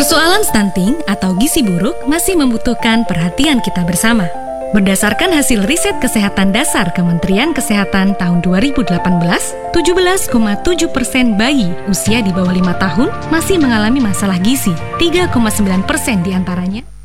Persoalan stunting atau gizi buruk masih membutuhkan perhatian kita bersama. Berdasarkan hasil riset kesehatan dasar Kementerian Kesehatan tahun 2018, 17,7% bayi usia di bawah 5 tahun masih mengalami masalah gizi, 3,9% diantaranya